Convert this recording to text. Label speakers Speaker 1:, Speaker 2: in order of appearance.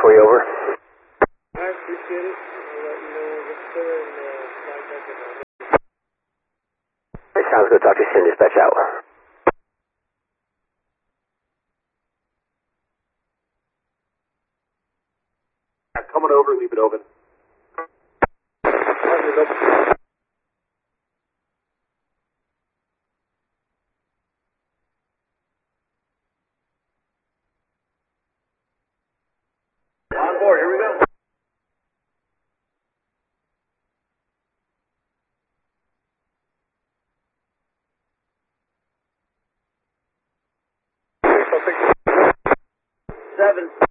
Speaker 1: for you, over.
Speaker 2: I appreciate it. I'll let you know when we're still in flight deck and
Speaker 1: Hey, sounds good. Talk to you soon. Dispatch out.
Speaker 3: Coming over, leave it open. On board, here we go. Seven.